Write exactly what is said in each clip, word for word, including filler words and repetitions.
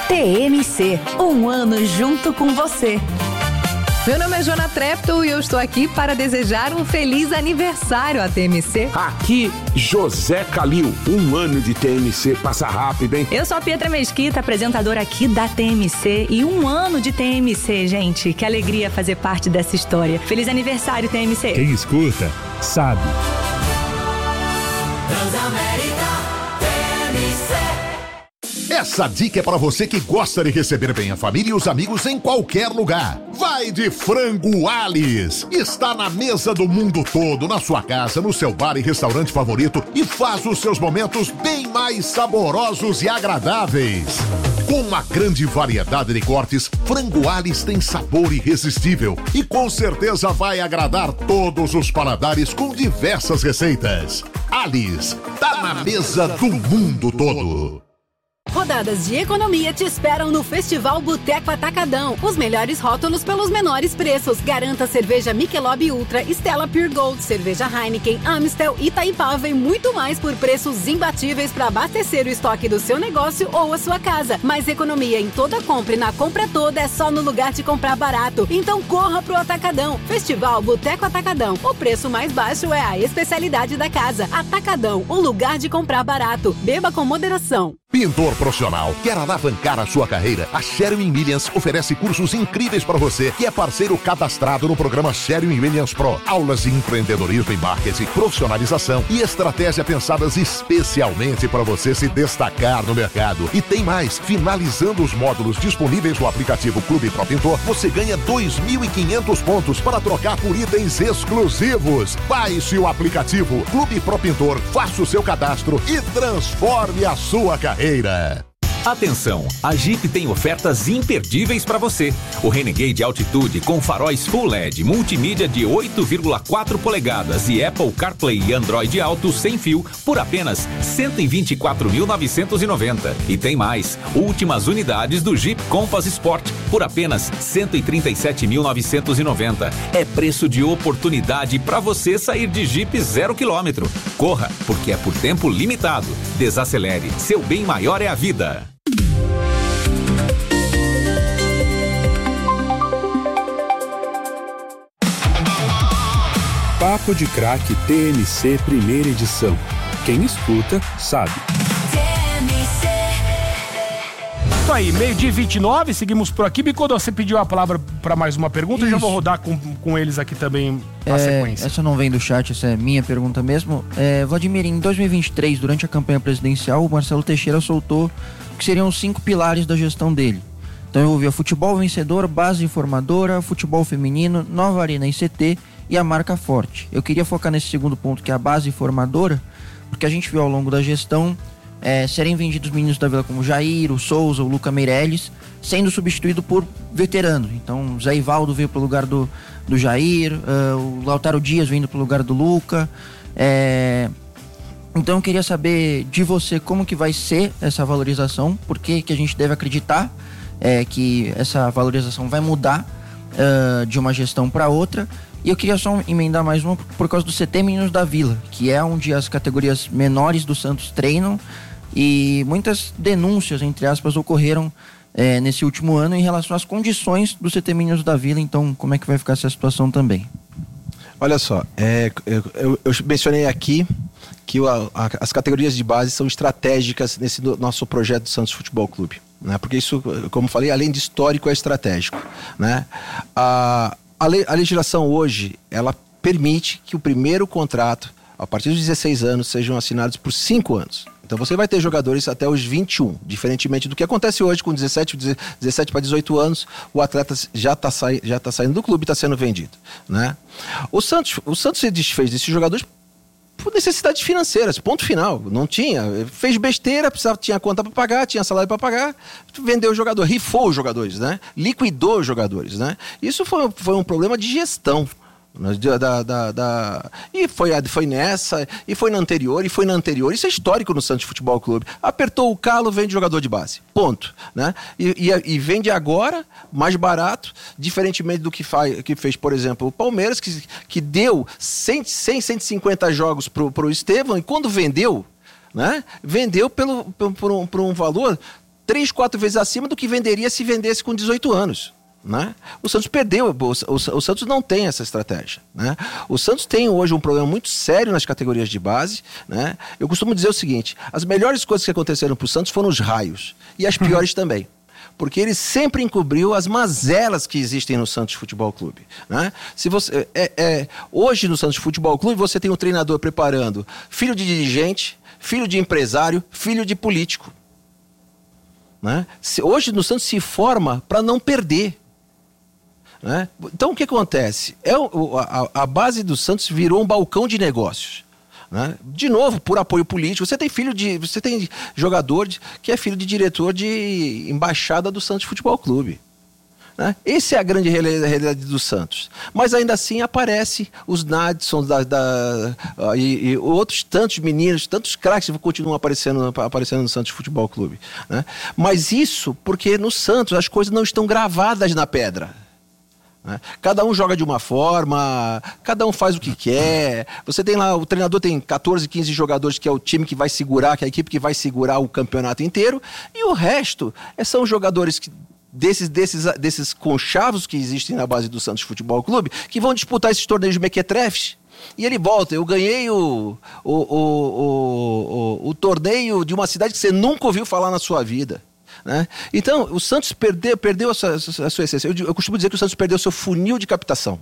T M C, um ano junto com você. Meu nome é Joana Treptow e eu estou aqui para desejar um feliz aniversário à T M C. Aqui, José Calil. Um ano de T M C passa rápido, hein? Eu sou a Pietra Mesquita, apresentadora aqui da T M C. E um ano de T M C, gente. Que alegria fazer parte dessa história. Feliz aniversário, T M C. Quem escuta, sabe. Transamérica T M C. Essa dica é para você que gosta de receber bem a família e os amigos em qualquer lugar. Vai de Frango Alice. Está na mesa do mundo todo, na sua casa, no seu bar e restaurante favorito e faz os seus momentos bem mais saborosos e agradáveis. Com uma grande variedade de cortes, Frango Alice tem sabor irresistível e com certeza vai agradar todos os paladares com diversas receitas. Alice, tá na mesa do mundo todo. Rodadas de economia te esperam no Festival Boteco Atacadão. Os melhores rótulos pelos menores preços. Garanta cerveja Michelob Ultra, Stella Pure Gold, cerveja Heineken, Amstel, Itaipava e muito mais por preços imbatíveis para abastecer o estoque do seu negócio ou a sua casa. Mais economia em toda compra e na compra toda é só no lugar de comprar barato. Então corra pro Atacadão. Festival Boteco Atacadão. O preço mais baixo é a especialidade da casa. Atacadão, o lugar de comprar barato. Beba com moderação. Pintor profissional, quer alavancar a sua carreira? A Sherwin-Williams oferece cursos incríveis para você que é parceiro cadastrado no programa Sherwin-Williams Pro. Aulas de empreendedorismo e marketing, profissionalização e estratégia pensadas especialmente para você se destacar no mercado. E tem mais, finalizando os módulos disponíveis no aplicativo Clube Pro Pintor, você ganha dois mil e quinhentos pontos para trocar por itens exclusivos. Baixe o aplicativo Clube Pro Pintor, faça o seu cadastro e transforme a sua carreira. Atenção, a Jeep tem ofertas imperdíveis para você. O Renegade Altitude com faróis Full L E D, multimídia de oito vírgula quatro polegadas e Apple CarPlay e Android Auto sem fio por apenas cento e vinte e quatro mil novecentos e noventa. E tem mais, últimas unidades do Jeep Compass Sport por apenas cento e trinta e sete mil novecentos e noventa. É preço de oportunidade para você sair de Jeep zero quilômetro. Corra, porque é por tempo limitado. Desacelere, seu bem maior é a vida. Papo de Craque T M C primeira edição. Quem escuta, sabe. Isso aí, meio-dia e vinte e nove, seguimos por aqui. Bicudo, você pediu a palavra para mais uma pergunta, eu já vou rodar com, com eles aqui também a é, sequência. Essa não vem do chat, essa é minha pergunta mesmo. É, Vladimir, em dois mil e vinte e três, durante a campanha presidencial, o Marcelo Teixeira soltou que seriam os cinco pilares da gestão dele. Então envolvia futebol vencedor, base informadora, futebol feminino, nova arena I C T e a marca forte. Eu queria focar nesse segundo ponto, que é a base formadora, porque a gente viu ao longo da gestão é, serem vendidos meninos da Vila como Jair, o Souza, o Luca Meirelles, sendo substituído por veteranos. Então o Zé Ivaldo veio para o lugar do, do Jair, uh, o Lautaro Dias vindo para o lugar do Luca. É... Então eu queria saber de você como que vai ser essa valorização, por que que a gente deve acreditar é, que essa valorização vai mudar uh, de uma gestão para outra. E eu queria só emendar mais uma por causa do C T Meninos da Vila, que é onde as categorias menores do Santos treinam, e muitas denúncias, entre aspas, ocorreram é, nesse último ano em relação às condições do C T Meninos da Vila. Então, como é que vai ficar essa situação também? Olha só, é, eu, eu, eu mencionei aqui que a, a, as categorias de base são estratégicas nesse do, nosso projeto do Santos Futebol Clube, né? Porque isso, como falei, além de histórico, é estratégico, né? A A, le, a legislação hoje, ela permite que o primeiro contrato, a partir dos dezesseis anos, sejam assinados por cinco anos. Então você vai ter jogadores até os vinte e um, diferentemente do que acontece hoje com dezessete, dezessete para dezoito anos, o atleta já está sai, já tá saindo do clube e está sendo vendido, né? O Santos, o Santos se desfez desses jogadores por necessidades financeiras, ponto final. Não tinha, fez besteira, precisava, tinha conta para pagar, tinha salário para pagar, vendeu o jogador, rifou os jogadores, né? Liquidou os jogadores, né? Isso foi, foi um problema de gestão. Da, da, da... E foi, foi nessa, e foi na anterior, e foi na anterior. Isso é histórico no Santos Futebol Clube. Apertou o calo, vende jogador de base. Ponto, né? E, e, e vende agora, mais barato, diferentemente do que, faz, que fez, por exemplo, o Palmeiras, que, que deu cem, cem, cento e cinquenta jogos pro, pro Estevão, e quando vendeu, né? Vendeu pelo, por, por, um, por um valor três, quatro vezes acima do que venderia se vendesse com dezoito anos. Né? O Santos perdeu, o, o, o Santos não tem essa estratégia. Né? O Santos tem hoje um problema muito sério nas categorias de base. Né? Eu costumo dizer o seguinte: as melhores coisas que aconteceram para o Santos foram os raios, e as piores também. Porque ele sempre encobriu as mazelas que existem no Santos Futebol Clube. Né? Se você, é, é, hoje no Santos Futebol Clube você tem um treinador preparando filho de dirigente, filho de empresário, filho de político. Né? Se, hoje no Santos se forma para não perder. Né? Então o que acontece? É, o, a, a base do Santos virou um balcão de negócios. Né? De novo, por apoio político. Você tem filho de. Você tem jogador de, que é filho de diretor de embaixada do Santos Futebol Clube. Né? Essa é a grande realidade do Santos. Mas ainda assim aparece os Nadson da, da, uh, e, e outros tantos meninos, tantos craques que continuam aparecendo, aparecendo no Santos Futebol Clube. Né? Mas isso porque no Santos as coisas não estão gravadas na pedra. Cada um joga de uma forma, cada um faz o que quer. Você tem lá, o treinador tem catorze, quinze jogadores que é o time que vai segurar, que é a equipe que vai segurar o campeonato inteiro. E o resto é, são jogadores que, desses, desses, desses conchavos que existem na base do Santos Futebol Clube, que vão disputar esses torneios de mequetrefes. E ele volta, eu ganhei o, o, o, o, o, o torneio de uma cidade que você nunca ouviu falar na sua vida. Né? Então, o Santos perdeu, perdeu a, sua, a sua essência. Eu, eu costumo dizer que o Santos perdeu o seu funil de captação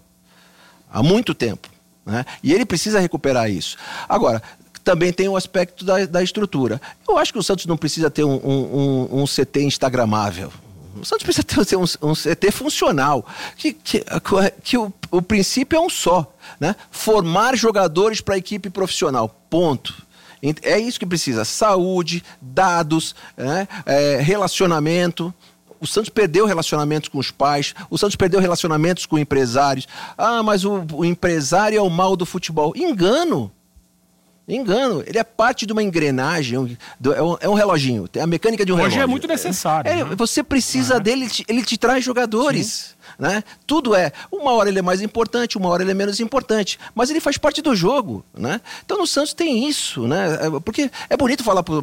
há muito tempo. Né? E ele precisa recuperar isso. Agora, também tem o aspecto da, da estrutura. Eu acho que o Santos não precisa ter um, um, um, um C T instagramável. O Santos precisa ter um, um C T funcional. Que, que, que o, o princípio é um só. Né? Formar jogadores para a equipe profissional. Ponto. É isso que precisa, saúde, dados, né? é, relacionamento. O Santos perdeu relacionamentos com os pais, o Santos perdeu relacionamentos com empresários. Ah, mas o, o empresário é o mal do futebol. Engano. Engano, ele é parte de uma engrenagem, é um, é um reloginho, tem a mecânica de um Hoje relógio. Hoje é muito necessário. É, né? Você precisa uhum. dele, ele te traz jogadores. Né? Tudo é, uma hora ele é mais importante, uma hora ele é menos importante, mas ele faz parte do jogo. Né? Então no Santos tem isso, né? Porque é bonito falar para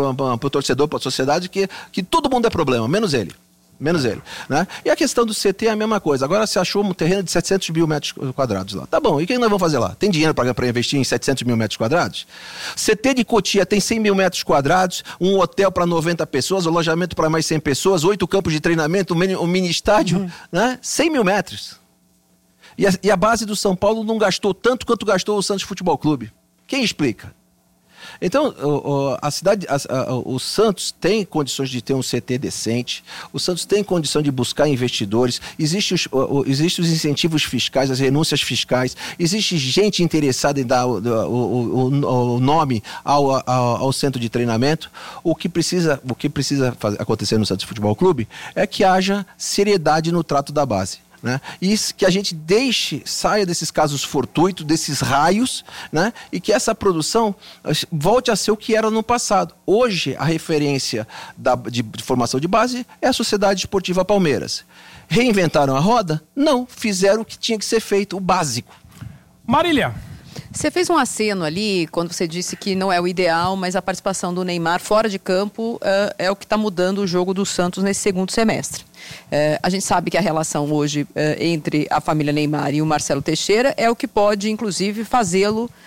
o torcedor, para a sociedade, que, que todo mundo é problema, menos ele. Menos ele, né? E a questão do C T é a mesma coisa. Agora você achou um terreno de setecentos mil metros quadrados lá. Tá bom, e o que nós vamos fazer lá? Tem dinheiro para investir em setecentos mil metros quadrados? C T de Cotia tem cem mil metros quadrados, um hotel para noventa pessoas, alojamento para mais cem pessoas, oito campos de treinamento, um mini, um mini estádio, uhum. né? cem mil metros. E a, e a base do São Paulo não gastou tanto quanto gastou o Santos Futebol Clube. Quem explica? Então, o, a cidade, a, a, o Santos tem condições de ter um C T decente, o Santos tem condição de buscar investidores, existem os, o, existe os incentivos fiscais, as renúncias fiscais, existe gente interessada em dar o, o, o, o nome ao, ao, ao centro de treinamento. O que precisa, o que precisa fazer, acontecer no Santos Futebol Clube é que haja seriedade no trato da base. Né? E que a gente deixe, saia desses casos fortuitos, desses raios, né? E que essa produção volte a ser o que era no passado. Hoje, a referência da, de, de formação de base é a Sociedade Esportiva Palmeiras. Reinventaram a roda? Não, fizeram o que tinha que ser feito, o básico. Marília. Você fez um aceno ali, quando você disse que não é o ideal, mas a participação do Neymar fora de campo uh, é o que está mudando o jogo do Santos nesse segundo semestre. Uh, a gente sabe que a relação hoje uh, entre a família Neymar e o Marcelo Teixeira é o que pode, inclusive, fazê-lo uh,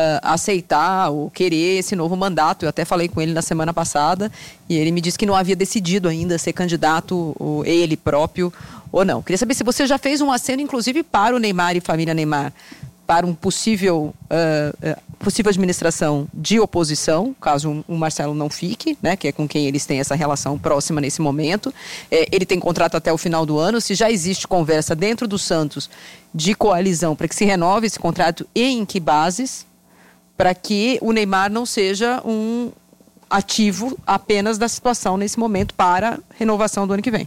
aceitar ou querer esse novo mandato. Eu até falei com ele na semana passada e ele me disse que não havia decidido ainda ser candidato, ou ele próprio, ou não. Queria saber se você já fez um aceno, inclusive, para o Neymar e família Neymar, para um possível, uh, uh, possível administração de oposição, caso o Marcelo não fique, né, que é com quem eles têm essa relação próxima nesse momento. É, ele tem contrato até o final do ano. Se já existe conversa dentro do Santos de coalizão para que se renove esse contrato e em que bases, para que o Neymar não seja um ativo apenas da situação nesse momento para renovação do ano que vem.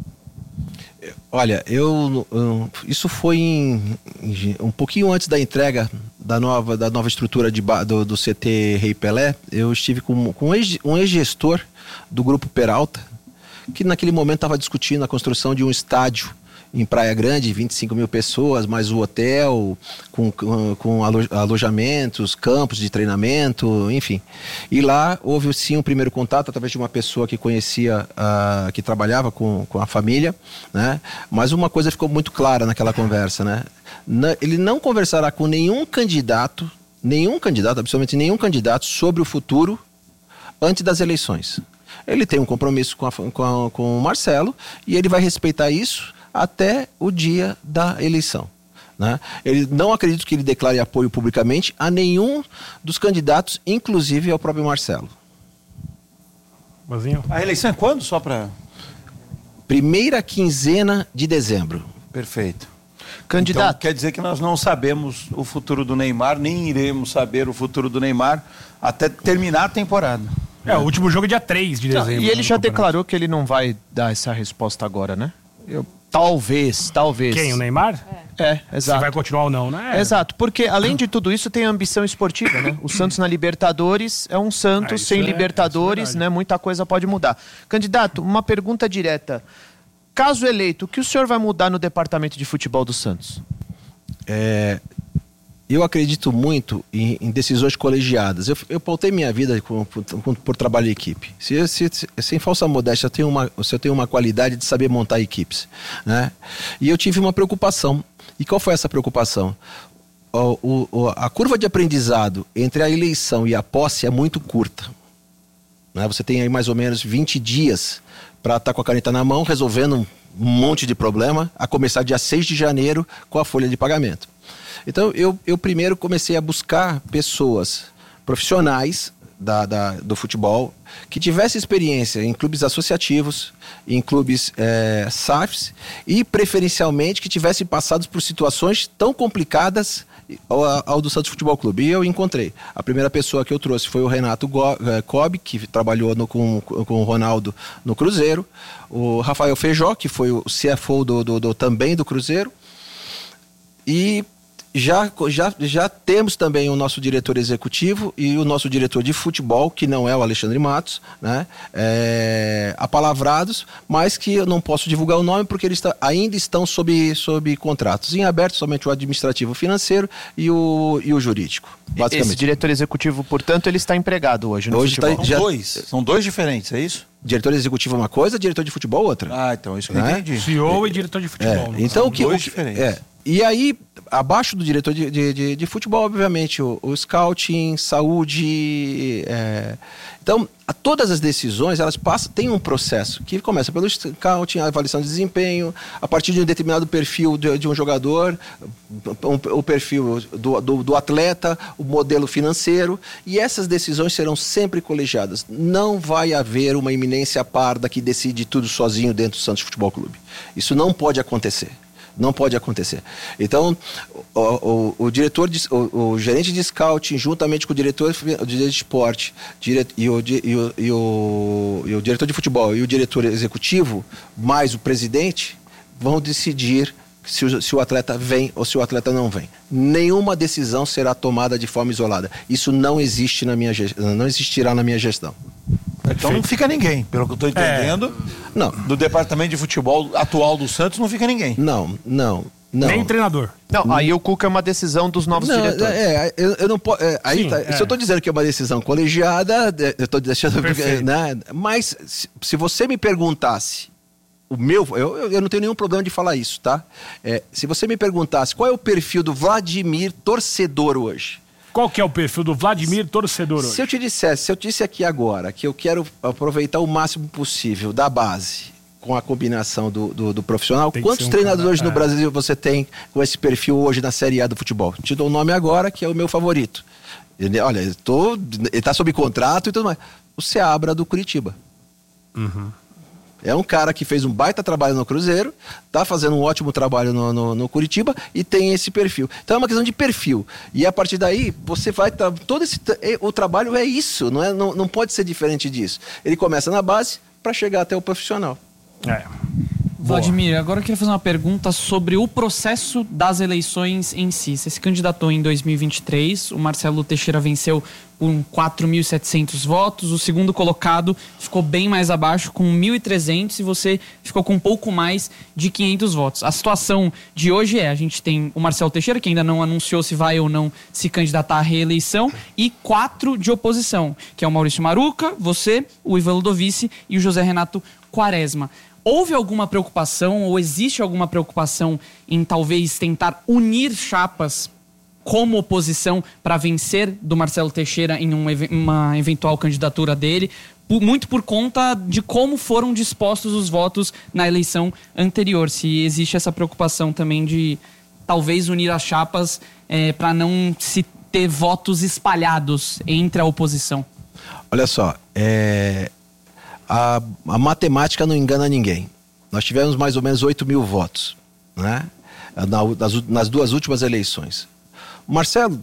Olha, eu, eu isso foi em, em, um pouquinho antes da entrega da nova, da nova estrutura de, do, do C T Rei Pelé. Eu estive com, com um, ex, um ex-gestor do Grupo Peralta, que naquele momento estava discutindo a construção de um estádio em Praia Grande, vinte e cinco mil pessoas, mais o hotel, com, com, com alo, alojamentos, campos de treinamento, enfim. E lá houve sim um primeiro contato através de uma pessoa que conhecia, uh, que trabalhava com, com a família, né? Mas uma coisa ficou muito clara naquela conversa, né? Na, ele não conversará com nenhum candidato, nenhum candidato, absolutamente nenhum candidato sobre o futuro antes das eleições. Ele tem um compromisso com, a, com, a, com o Marcelo e ele vai respeitar isso até o dia da eleição, né? Ele não acredito que ele declare apoio publicamente a nenhum dos candidatos, inclusive ao próprio Marcelo. Bozinho. A eleição é quando? Só para... Primeira quinzena de dezembro. Perfeito. Candidato. Então, quer dizer que nós não sabemos o futuro do Neymar, nem iremos saber o futuro do Neymar até terminar a temporada. É, o último jogo é dia três de dezembro. Não, e ele já declarou que ele não vai dar essa resposta agora, né? Eu, talvez, talvez. Quem, o Neymar? É, é exato. Se vai continuar ou não, né? É. Exato, porque além de tudo isso tem a ambição esportiva, né? O Santos na Libertadores é um Santos, é, sem é, Libertadores, é né? Muita coisa pode mudar. Candidato, uma pergunta direta. Caso eleito, o que o senhor vai mudar no departamento de futebol do Santos? É... Eu acredito muito em, em decisões colegiadas. Eu, eu pautei minha vida com, por, por trabalho em equipe. Se, se, se, sem falsa modéstia, eu tenho, uma, eu tenho uma qualidade de saber montar equipes, né? E eu tive uma preocupação. E qual foi essa preocupação? O, o, a curva de aprendizado entre a eleição e a posse é muito curta, né? Você tem aí mais ou menos vinte dias para estar com a caneta na mão, resolvendo um monte de problema, a começar dia seis de janeiro com a folha de pagamento. Então, eu, eu primeiro comecei a buscar pessoas profissionais da, da, do futebol que tivessem experiência em clubes associativos, em clubes é, S A Fs e, preferencialmente, que tivessem passado por situações tão complicadas ao, ao do Santos Futebol Clube. E eu encontrei. A primeira pessoa que eu trouxe foi o Renato Cobb, que trabalhou no, com, com o Ronaldo no Cruzeiro, o Rafael Feijó, que foi o C F O do, do, do, também do Cruzeiro, e Já, já, já temos também o nosso diretor executivo e o nosso diretor de futebol, que não é o Alexandre Matos, né? É, apalavrados, mas que eu não posso divulgar o nome porque eles tá, ainda estão sob, sob contratos. Em aberto, somente o administrativo financeiro e o, e o jurídico, basicamente. Esse diretor executivo, portanto, ele está empregado hoje no hoje futebol? Tá, já... já... São dois, são dois diferentes, é isso? Diretor executivo é uma coisa, diretor de futebol outra. Ah, então isso que eu entendi. C E O e diretor de futebol. É, então, que, dois o, diferentes. É, e aí, abaixo do diretor de, de, de, de futebol, obviamente, o, o scouting, saúde... É... Então, a, todas as decisões, elas passam, tem um processo que começa pelo scouting, a avaliação de desempenho, a partir de um determinado perfil de, de um jogador, um, o perfil do, do, do atleta, o modelo financeiro, e essas decisões serão sempre colegiadas. Não vai haver uma eminência parda que decide tudo sozinho dentro do Santos Futebol Clube. Isso não pode acontecer. Não pode acontecer. Então, o, o, o diretor, de, o, o gerente de scouting, juntamente com o diretor de esporte dire, e, o, e, o, e, o, e o diretor de futebol e o diretor executivo, mais o presidente, vão decidir se o, se o atleta vem ou se o atleta não vem. Nenhuma decisão será tomada de forma isolada. Isso não existe na minha, não existirá na minha gestão. Então não fica ninguém, pelo que eu estou entendendo. É. Não. Do departamento de futebol atual do Santos não fica ninguém. Não, não. Não. Nem treinador. Não, aí o Cuca é uma decisão dos novos não, diretores. É, eu, eu não posso. É, aí Sim, tá, é. Se eu estou dizendo que é uma decisão colegiada, eu estou deixando. Né, mas se, se você me perguntasse, o meu. Eu, eu não tenho nenhum problema de falar isso, tá? É, se você me perguntasse qual é o perfil do Vladimir torcedor hoje. Qual que é o perfil do Vladimir torcedor hoje? Se eu te dissesse, se eu te disse aqui agora que eu quero aproveitar o máximo possível da base com a combinação do, do, do profissional, quantos um treinadores cara, no é. Brasil você tem com esse perfil hoje na Série A do futebol? Te dou um nome agora que é o meu favorito. Ele, olha, eu tô, ele está sob contrato e tudo mais. O Seabra do Curitiba. Uhum. É um cara que fez um baita trabalho no Cruzeiro, tá fazendo um ótimo trabalho no, no, no Curitiba e tem esse perfil. Então é uma questão de perfil. E a partir daí, você vai... Tra- todo esse, o trabalho é isso, não, é, não, não pode ser diferente disso. Ele começa na base para chegar até o profissional. É. Vladimir, agora eu queria fazer uma pergunta sobre o processo das eleições em si. Você se candidatou em dois mil e vinte e três, o Marcelo Teixeira venceu com quatro mil e setecentos votos, o segundo colocado ficou bem mais abaixo, com mil e trezentos, e você ficou com um pouco mais de quinhentos votos. A situação de hoje é, a gente tem o Marcelo Teixeira, que ainda não anunciou se vai ou não se candidatar à reeleição, e quatro de oposição, que é o Maurício Maruca, você, o Ivan Ludovici e o José Renato Quaresma. Houve alguma preocupação ou existe alguma preocupação em talvez tentar unir chapas como oposição para vencer do Marcelo Teixeira em um, uma eventual candidatura dele, muito por conta de como foram dispostos os votos na eleição anterior? Se existe essa preocupação também de talvez unir as chapas é, para não se ter votos espalhados entre a oposição. Olha só, é... a, a matemática não engana ninguém. Nós tivemos mais ou menos oito mil votos, né? Na, nas, nas duas últimas eleições. O Marcelo,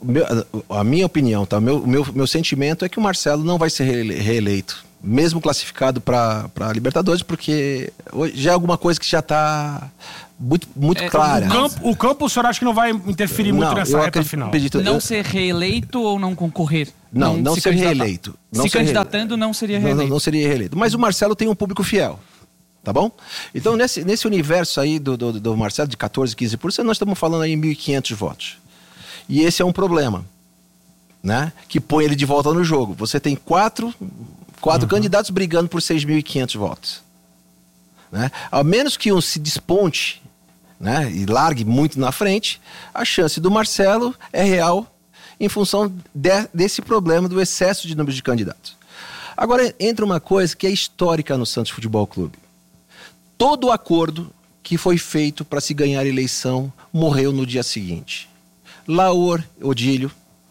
a minha opinião, tá? o meu, meu, meu sentimento é que o Marcelo não vai ser reeleito, mesmo classificado para a Libertadores, porque já é alguma coisa que já está muito, muito é, clara. O campo, o campo, o senhor acha que não vai interferir não, muito nessa reta final? Acredito, não eu... ser reeleito ou não concorrer? Não, não, não se ser reeleito. Não se ser candidatando, reeleito. não seria reeleito. Não, não, não seria reeleito. Mas o Marcelo tem um público fiel. Tá bom? Então, nesse, nesse universo aí do, do, do Marcelo, de quatorze, quinze por cento, nós estamos falando aí em mil e quinhentos votos. E esse é um problema, né? Que põe ele de volta no jogo. Você tem quatro, quatro uhum. candidatos brigando por seis mil e quinhentos votos. Né? Ao menos que um se desponte, né? E largue muito na frente, a chance do Marcelo é real em função de, desse problema do excesso de número de candidatos. Agora, entra uma coisa que é histórica no Santos Futebol Clube. Todo o acordo que foi feito para se ganhar a eleição morreu no dia seguinte. Laor, Odílio,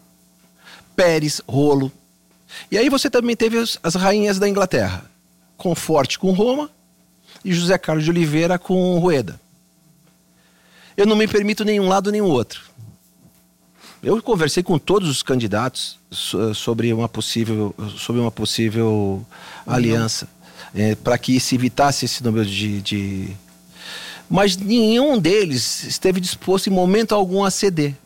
Pérez, Rolo. E aí você também teve as, as rainhas da Inglaterra. Conforte com Roma e José Carlos de Oliveira com Rueda. Eu não me permito nenhum lado nem o outro. Eu conversei com todos os candidatos sobre uma possível, sobre uma possível uhum. aliança, é, para que se evitasse esse número de, de... Mas nenhum deles esteve disposto em momento algum a ceder.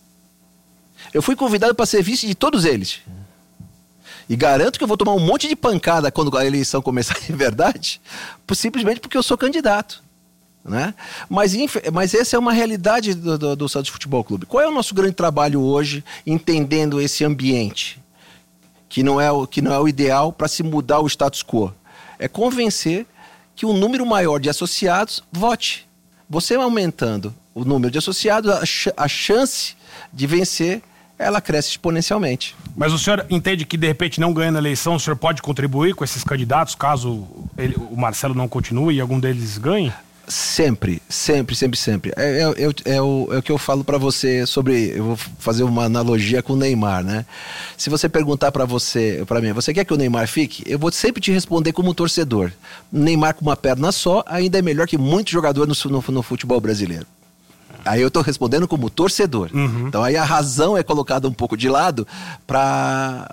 Eu fui convidado para ser vice de todos eles. E garanto que eu vou tomar um monte de pancada quando a eleição começar de verdade, simplesmente porque eu sou candidato. Né? Mas, mas essa é uma realidade do, do, do Santos Futebol Clube. Qual é o nosso grande trabalho hoje, entendendo esse ambiente, que não é o, que não é o ideal para se mudar o status quo? É convencer que um número maior de associados vote. Você aumentando o número de associados, a, ch- a chance de vencer, ela cresce exponencialmente. Mas o senhor entende que, de repente, não ganhando a eleição, o senhor pode contribuir com esses candidatos, caso ele, o Marcelo não continue e algum deles ganhe? Sempre, sempre, sempre, sempre. É, é, é, é, o, é o que eu falo pra você sobre... Eu vou fazer uma analogia com o Neymar, né? Se você perguntar pra você, pra mim, você quer que o Neymar fique? Eu vou sempre te responder como torcedor. Neymar com uma perna só ainda é melhor que muitos jogadores no, no, no futebol brasileiro. Aí eu tô respondendo como torcedor. Uhum. Então aí a razão é colocada um pouco de lado para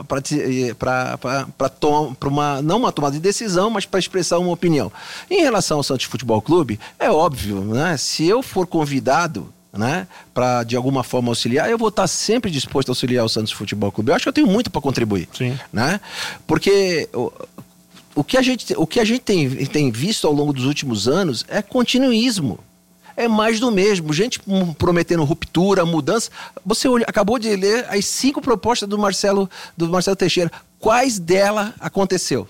para tomar uma não uma tomada de decisão, mas para expressar uma opinião. Em relação ao Santos Futebol Clube, é óbvio, né? Se eu for convidado, né, para de alguma forma auxiliar, eu vou estar sempre disposto a auxiliar o Santos Futebol Clube. Eu acho que eu tenho muito para contribuir. Sim. Né? Porque o, o que a gente o que a gente tem, tem visto ao longo dos últimos anos é continuismo. É mais do mesmo, gente prometendo ruptura, mudança. Você olha, acabou de ler as cinco propostas do Marcelo, do Marcelo Teixeira. Quais delas aconteceu?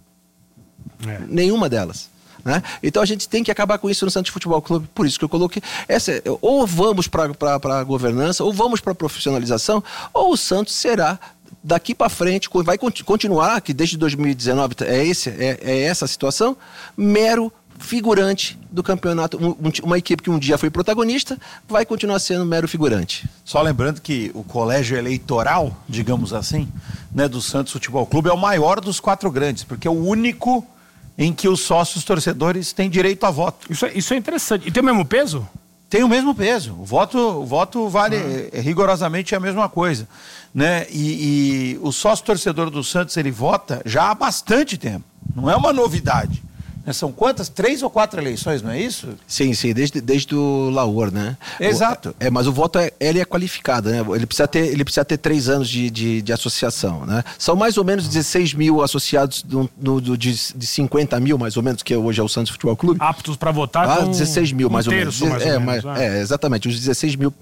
É. Nenhuma delas. Né? Então a gente tem que acabar com isso no Santos Futebol Clube. Por isso que eu coloquei. Essa, ou vamos para a governança, ou vamos para a profissionalização, ou o Santos será, daqui para frente, vai continuar, que desde dois mil e dezenove é, esse, é, é essa a situação, mero figurante do campeonato. Um, uma equipe que um dia foi protagonista vai continuar sendo mero figurante. Só lembrando que o colégio eleitoral, digamos assim, né, do Santos Futebol Clube é o maior dos quatro grandes, porque é o único em que os sócios torcedores têm direito a voto. Isso é, isso é interessante. E tem o mesmo peso? Tem o mesmo peso. O voto, o voto vale ah. rigorosamente a mesma coisa. Né? E, e o sócio torcedor do Santos, ele vota já há bastante tempo. Não é uma novidade. São quantas? Três ou quatro eleições, não é isso? Sim, sim, desde, desde o Laor, né? Exato. O, é, mas o voto, é, ele é qualificado, né? Ele precisa ter, ele precisa ter três anos de, de, de associação, né? São mais ou menos dezesseis mil associados no, no, do, de, de cinquenta mil, mais ou menos, que hoje é o Santos Futebol Clube. Aptos para votar ah, com dezesseis mil, um mais, terço, ou menos. mais é, ou menos. mas, Ah. é, exatamente, os dezesseis mil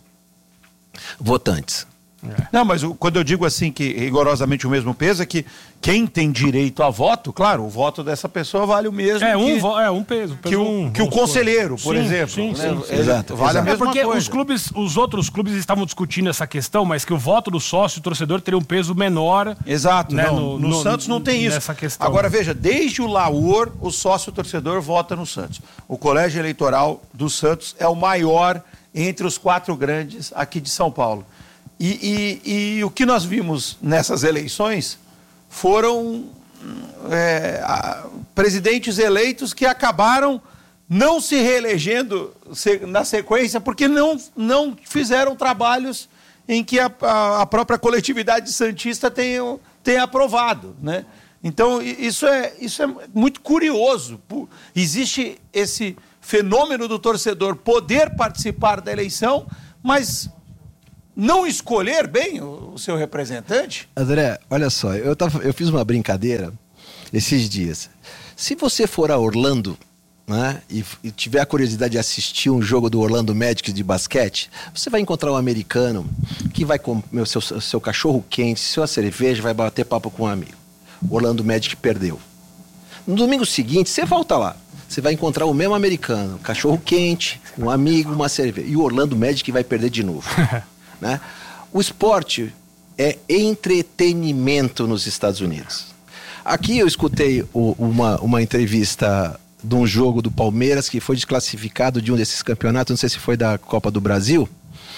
votantes. É. Não, mas o, quando eu digo assim que rigorosamente o mesmo peso, é que quem tem direito a voto, claro, o voto dessa pessoa vale o mesmo É, um, que, vo- é, um peso. que o, um, que o conselheiro, por Sim, exemplo. Sim, né? sim, sim. É, Exato, Vale a exato. É mesma porque coisa. os clubes, os outros clubes estavam discutindo essa questão, mas que o voto do sócio, torcedor, teria um peso menor. Exato, né, não, no, no- Santos não tem isso. nessa questão. Agora veja, desde o Laor, o sócio-torcedor vota no Santos. O colégio eleitoral do Santos é o maior entre os quatro grandes aqui de São Paulo. E, e, e o que nós vimos nessas eleições foram é, a, presidentes eleitos que acabaram não se reelegendo se, na sequência porque não, não fizeram trabalhos em que a, a, a própria coletividade santista tenha, tenha aprovado, né? Então, i- isso é, isso é muito curioso. Pu- Existe esse fenômeno do torcedor poder participar da eleição, mas não escolher bem o, o seu representante? André, olha só, eu, tava, eu fiz uma brincadeira esses dias. Se você for a Orlando, né, e, e tiver a curiosidade de assistir um jogo do Orlando Magic de basquete, você vai encontrar um americano que vai comer o seu, seu cachorro quente, sua cerveja, vai bater papo com um amigo. O Orlando Magic perdeu. No domingo seguinte, você volta lá. Você vai encontrar o mesmo americano, cachorro quente, um amigo, uma cerveja. E o Orlando Magic vai perder de novo. Né? O esporte é entretenimento nos Estados Unidos. Aqui eu escutei o, uma, uma entrevista de um jogo do Palmeiras que foi desclassificado de um desses campeonatos, não sei se foi da Copa do Brasil.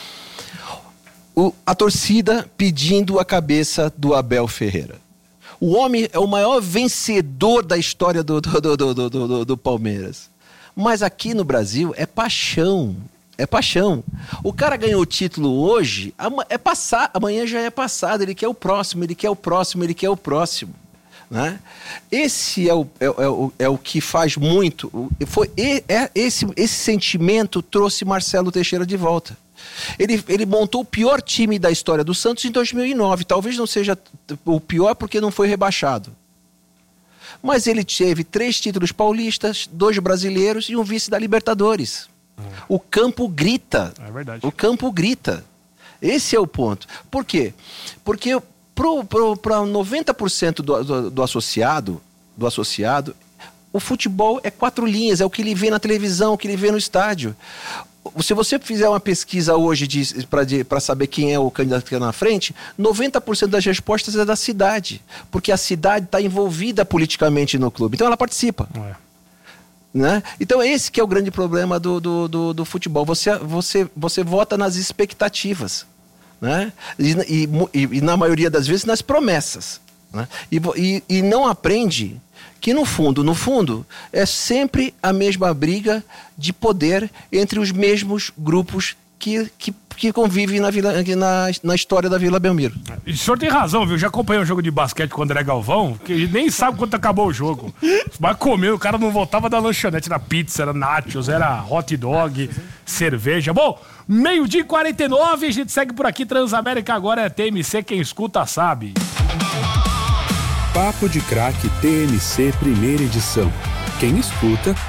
O, a torcida pedindo a cabeça do Abel Ferreira. O homem é o maior vencedor da história do, do, do, do, do, do, do Palmeiras. Mas aqui no Brasil é paixão. É paixão. O cara ganhou o título hoje, ama- é passar, amanhã já é passado. Ele quer o próximo, ele quer o próximo, ele quer o próximo. Né? Esse é o, é, é o, é o que faz muito. o- Foi, e- é, esse, esse sentimento trouxe Marcelo Teixeira de volta. Ele, ele montou o pior time da história do Santos em dois mil e nove. Talvez não seja t- o pior porque não foi rebaixado. Mas ele teve três títulos paulistas, dois brasileiros e um vice da Libertadores. O campo grita. É verdade. O campo grita. Esse é o ponto. Por quê? Porque para noventa por cento do, do, do associado, do associado, o futebol é quatro linhas, é o que ele vê na televisão, o que ele vê no estádio. Se você fizer uma pesquisa hoje para saber quem é o candidato que está na frente, noventa por cento das respostas é da cidade. Porque a cidade está envolvida politicamente no clube. Então ela participa. É. Né? Então esse que é o grande problema do, do, do, do futebol. Você, você, você vota nas expectativas, né? E, e, e, e na maioria das vezes nas promessas, né? e, vo- e, e não aprende que no fundo, no fundo, é sempre a mesma briga de poder entre os mesmos grupos que, que, que convivem na, vila, na, na história da Vila Belmiro. E o senhor tem razão, viu? Já acompanhei um jogo de basquete com o André Galvão, que ele nem sabe quanto acabou o jogo. Mas comeu, o cara não voltava da lanchonete, era pizza, era nachos, era hot dog, cerveja. Bom, meio-dia e quarenta e nove, a gente segue por aqui. Transamérica agora é T M C, quem escuta sabe. Papo de Craque T M C primeira edição. Quem escuta